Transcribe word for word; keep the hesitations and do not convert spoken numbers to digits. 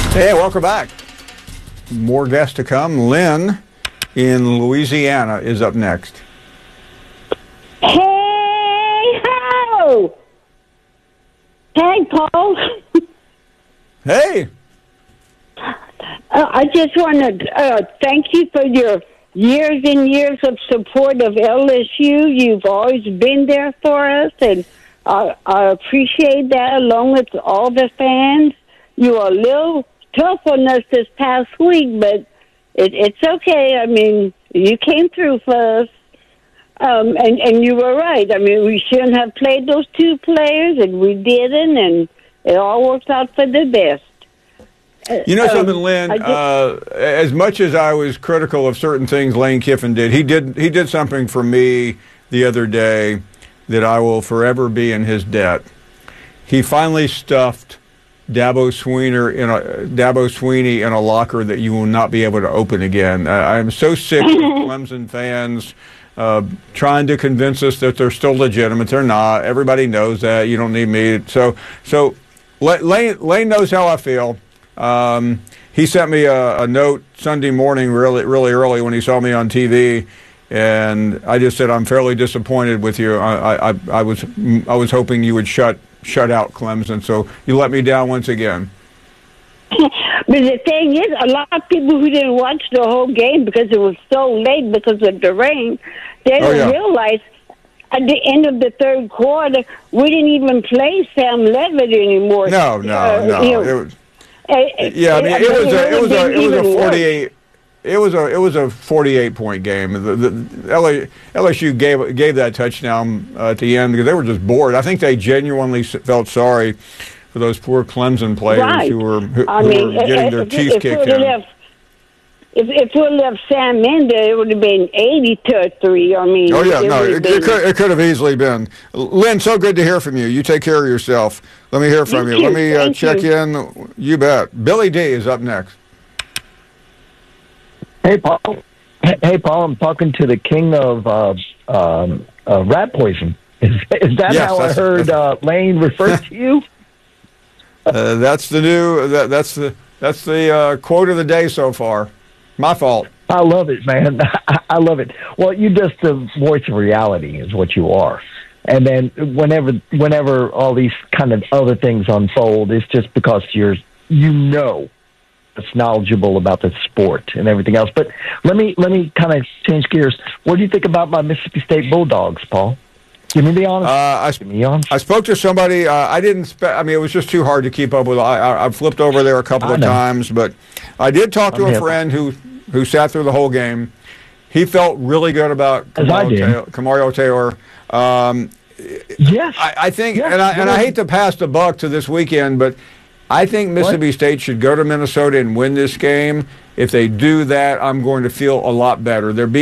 Hey, welcome back. More guests to come. Lynn in Louisiana is up next. Hey, ho! Hey, Paul. Hey. Uh, I just want to uh, thank you for your years and years of support of L S U. You've always been there for us, and I, I appreciate that, along with all the fans. You were a little tough on us this past week, but it, it's okay. I mean, you came through for us, um, and, and you were right. I mean, we shouldn't have played those two players, and we didn't, and it all worked out for the best. You know um, something, Lynn? just, uh, as much as I was critical of certain things Lane Kiffin did, he did he did something for me the other day that I will forever be in his debt. He finally stuffed Dabo Sweeney in a Dabo Sweeney in a locker that you will not be able to open again. I, I'm so sick of Clemson fans uh, trying to convince us that they're still legitimate. They're not. Everybody knows that. You don't need me. So so Lane Lane knows how I feel. Um, he sent me a, a note Sunday morning, really, really early when he saw me on T V, and I just said I'm fairly disappointed with you. I, I, I was, I was hoping you would shut, shut out Clemson. So you let me down once again. But the thing is, a lot of people who didn't watch the whole game because it was so late because of the rain, they Oh, didn't yeah. realize at the end of the third quarter we didn't even play Sam Levitt anymore. No, no, Uh, no. you know, It was. It, Yeah, I mean, it, it was a, it was a, it was a forty-eight. forty-eight. It was a, it was a forty-eight point game. The, the L S U gave gave that touchdown uh, at the end because they were just bored. I think they genuinely felt sorry for those poor Clemson players Right. who were who, I who mean, were getting if, their if, teeth if kicked we'd in. Left, if if we left Sam in there, it would have been eighty to three. I mean, Oh yeah, it no, would it, have it been- could it could have easily been. Lynn, so good to hear from you. You take care of yourself. Let me hear from You you. too. Let me uh, Thank check you. in. You bet. Billy D is up next. Hey, Paul. Hey, Paul. I'm talking to the king of uh, um, uh, rat poison. Is, is that Yes, how I that's- heard uh, Lane refer to you? Uh, that's the new. That, that's the that's the uh, quote of the day so far. My fault. I love it, man. I love it. Well, you just the voice of reality is what you are. And then whenever whenever all these kind of other things unfold, it's just because you're you know it's knowledgeable about the sport and everything else. But let me let me kind of change gears. What do you think about my Mississippi State Bulldogs, Paul? Give me the honest. Uh, I, Give me the honest. I spoke to somebody. Uh, I didn't. Spe- I mean, it was just too hard to keep up with. I, I, I flipped over there a couple I of know. times, but I did talk to I'm a here. friend who who sat through the whole game. He felt really good about As I Kamario did. Taylor. Kamario Taylor. Um, Yes. I, I think, Yes, and I and I yes. hate to pass the buck to this weekend, but I think Mississippi State should go to Minnesota and win this game. If they do that, I'm going to feel a lot better. They're being